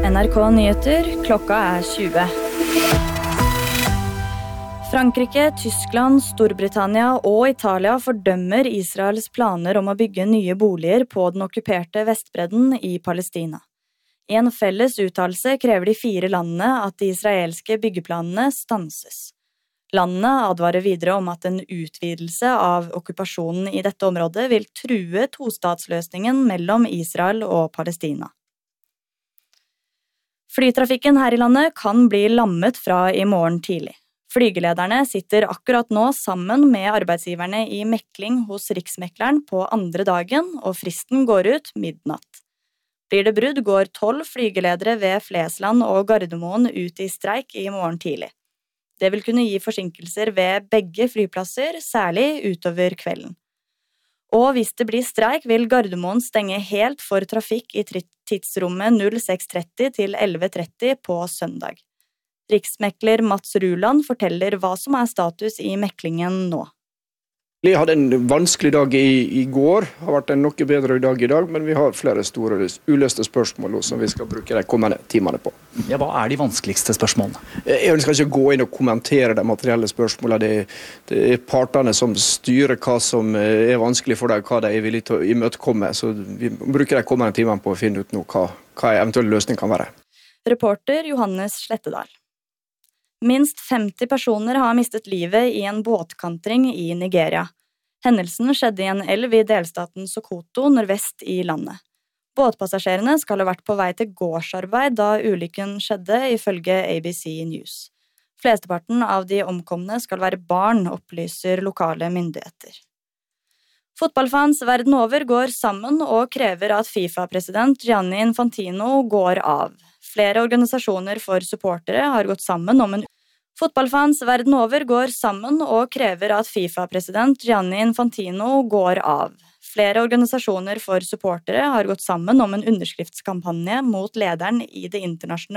NRK Nyheter, klokka 20. Frankrike, Tyskland, Storbritannia og Italia fordømmer Israels planer om å bygge nye boliger på den okkuperte Vestbredden i Palestina. I en felles uttalelse krever de 4 landene at de israelske byggeplanene stanses. Landene advarer videre om at en utvidelse av okkupasjonen i dette området vil true tostatsløsningen mellom Israel og Palestina. Flytrafikken her i landet kan bli lammet fra i morgen tidlig. Flygelederne sitter akkurat nå sammen med arbeidsgiverne i mekling hos Riksmekleren på andre dagen, og fristen går ut midnatt. Blir det brudd, går 12 flygeledere ved Flesland og Gardermoen ut i streik i morgen tidlig. Det vil kunne gi forsinkelser ved begge flyplasser, særlig utover kvelden. Og hvis det blir streik, vil Gardermoen stenge helt for trafikk i tidsrommet 06:30 til 11:30 på søndag. Riksmekler Mats Ruland forteller hva som status i meklingen nå. Vi hadde en vanskelig dag i går, har vært en noe bedre dag i dag, men vi har flere store uløste spørsmål som vi skal bruke de kommende timene på. Ja, hva de vanskeligste spørsmålene? Jeg skal ikke gå inn og kommentere de materielle spørsmålene. Det partene som styrer hva som vanskelig for dem, hva de villige til å imøtekomme. Så vi bruker de kommende timene på å finne ut nå hva en eventuell løsning kan være. Reporter Johannes Slettedal. Minst 50 personer har mistet livet i en båtkantring i Nigeria. Hendelsen skjedde i en elv i delstaten Sokoto nordvest i landet. Båtpassasjerene skal ha vært på vei til gårdsarbeid da ulykken skjedde, ifølge ABC News. Flesteparten av de omkomne skal være barn, opplyser lokale myndigheter. Fotballfans verden over går sammen og krever at FIFA-president Gianni Infantino går av. Flere organisasjoner for supportere har gått sammen om en Fotballfans verden over går sammen og krever at FIFA-president Gianni Infantino går av. Flere organisasjoner for supportere har gått sammen om en underskriftskampanje mot lederen i det internasjonale